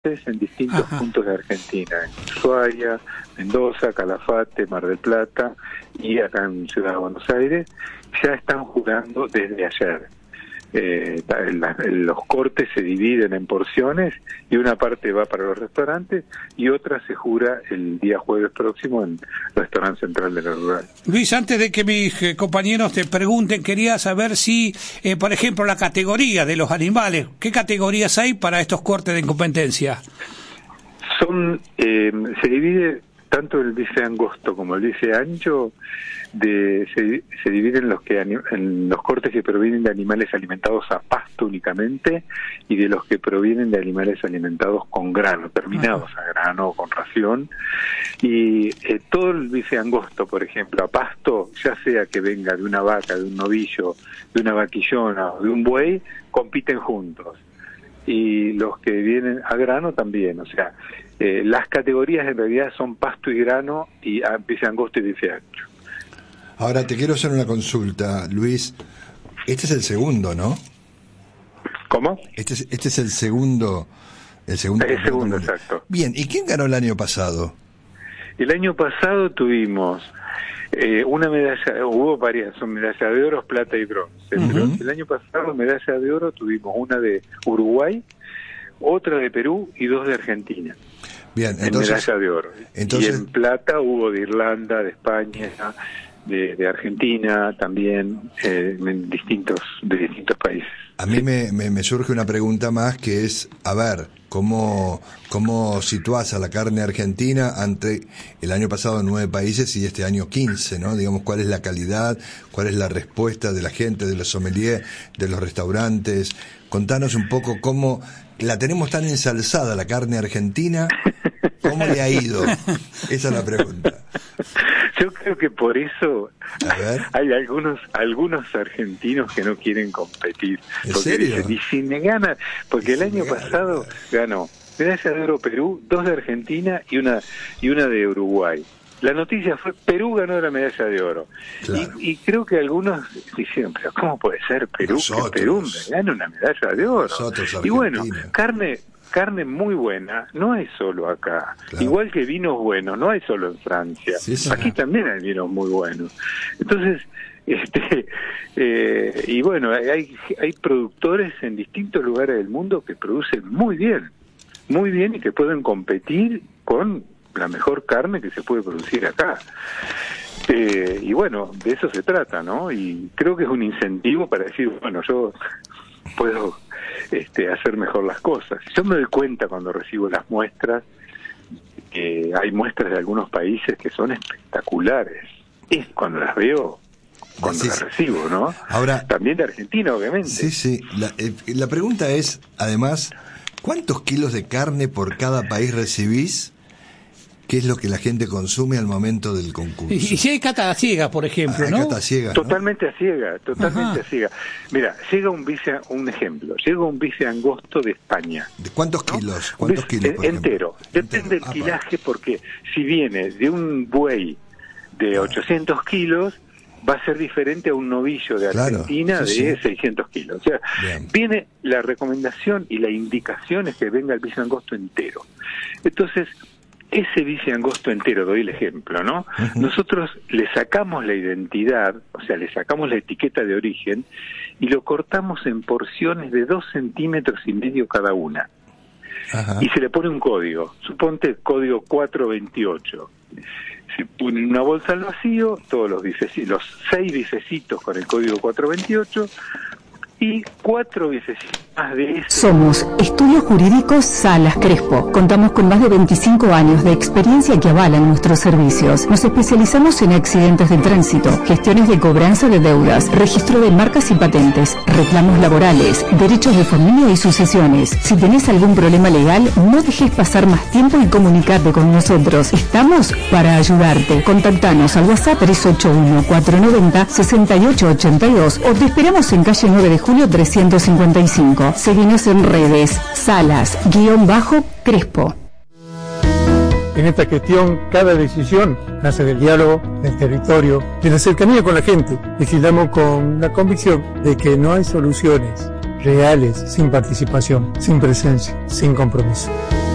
en distintos puntos de Argentina, en Ushuaia, Mendoza, Calafate, Mar del Plata y acá en Ciudad de Buenos Aires, ya están jurando desde ayer. Los cortes se dividen en porciones y una parte va para los restaurantes y otra se jura el día jueves próximo en el restaurante central de la rural. Luis, antes de que mis compañeros te pregunten, quería saber si, por ejemplo, la categoría de los animales, ¿qué categorías hay para estos cortes de competencia? Se divide tanto el bife angosto como el bife ancho, se dividen en los cortes que provienen de animales alimentados a pasto únicamente y de los que provienen de animales alimentados con grano, terminados a grano o con ración. Y todo el bife angosto, por ejemplo, a pasto, ya sea que venga de una vaca, de un novillo, de una vaquillona o de un buey, compiten juntos. Y los que vienen a grano también, o sea, las categorías en realidad son pasto y grano y bife angosto y bife ancho. Ahora te quiero hacer una consulta, Luis. Este es el segundo, ¿no? ¿Cómo? Este es el segundo. El segundo, exacto. Bien, ¿y quién ganó el año pasado? El año pasado tuvimos una medalla, hubo varias, son medallas de oro, plata y bronce. Pero el año pasado, medalla de oro, tuvimos una de Uruguay, otra de Perú y dos de Argentina. Bien, entonces, medalla de oro. Y en plata hubo de Irlanda, de España, de Argentina también, de distintos países. A mí me surge una pregunta más, que es, a ver, ¿cómo situás a la carne argentina ante el año pasado 9 países y este año 15, ¿no? Digamos, ¿cuál es la calidad? ¿Cuál es la respuesta de la gente, de los sommeliers, de los restaurantes? Contanos un poco cómo la tenemos tan ensalzada la carne argentina, ¿cómo le ha ido? Esa es la pregunta. Yo creo que por eso hay algunos argentinos que no quieren competir. ¿En serio? Dicen, gana, porque el año pasado ganó medalla de oro Perú, 2 de Argentina y una de Uruguay. La noticia fue Perú ganó la medalla de oro. Claro. Y creo que algunos dijeron, pero ¿cómo puede ser Perú que Perú gane una medalla de oro? Y bueno, carne muy buena no hay solo acá, claro. Igual que vinos buenos no hay solo en Francia, aquí también hay vinos muy buenos. Entonces y bueno, hay productores en distintos lugares del mundo que producen muy bien y que pueden competir con la mejor carne que se puede producir acá. Y bueno, de eso se trata, ¿no? Y creo que es un incentivo para decir, bueno, yo puedo hacer mejor las cosas. Yo me doy cuenta cuando recibo las muestras, que hay muestras de algunos países que son espectaculares. Es cuando las veo, cuando las recibo, ¿no? Ahora, también de Argentina, obviamente. Sí. La pregunta es, además, ¿cuántos kilos de carne por cada país recibís? ¿Qué es lo que la gente consume al momento del concurso? Y si hay cata ciega, por ejemplo, ¿no? Cata ciega, ¿no? Totalmente a ciega. Mira, llega un ejemplo, llega un bife angosto de España. ¿De cuántos kilos? ¿No? ¿Cuántos kilos, por entero. Depende del quilaje, porque si viene de un buey de 800 kilos, va a ser diferente a un novillo de Argentina de 600 kilos. O sea, viene la recomendación y la indicación es que venga el bife angosto entero. Entonces, ese bife angosto entero, doy el ejemplo, ¿no? Nosotros le sacamos la identidad, o sea, le sacamos la etiqueta de origen y lo cortamos en porciones de 2,5 centímetros cada una. Y se le pone un código, suponte código 428. Se pone en una bolsa al vacío, todos los 6 bifecitos con el código 428 y 4 bifecitos más de eso. Somos Estudios Jurídicos Salas Crespo. Contamos con más de 25 años de experiencia que avalan nuestros servicios. Nos especializamos en accidentes de tránsito, gestiones de cobranza de deudas, registro de marcas y patentes, reclamos laborales, derechos de familia y sucesiones. Si tenés algún problema legal, no dejes pasar más tiempo y comunicate con nosotros. Estamos para ayudarte. Contactanos al WhatsApp 381-490-6882 o te esperamos en calle 9 de Julio 355. Seguinos en redes, Salas-Crespo. En esta gestión, cada decisión nace del diálogo, del territorio, de la cercanía con la gente. Vigilamos con la convicción de que no hay soluciones reales sin participación, sin presencia, sin compromiso.